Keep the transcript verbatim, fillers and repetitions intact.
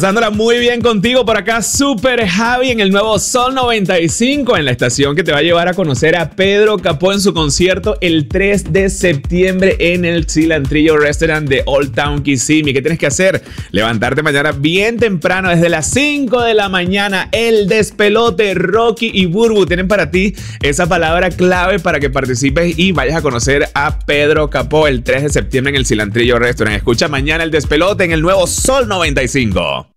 Pasándola muy bien contigo por acá, Super Javi en el nuevo Sol noventa y cinco, en la estación que te va a llevar a conocer a Pedro Capó en su concierto el tres de septiembre en el Cilantrillo Restaurant de Old Town Kissimmee. ¿Qué tienes que hacer? Levantarte mañana bien temprano, desde las cinco de la mañana. El despelote, Rocky y Burbu tienen para ti esa palabra clave para que participes y vayas a conocer a Pedro Capó el tres de septiembre en el Cilantrillo Restaurant. Escucha mañana el despelote en el nuevo Sol noventa y cinco.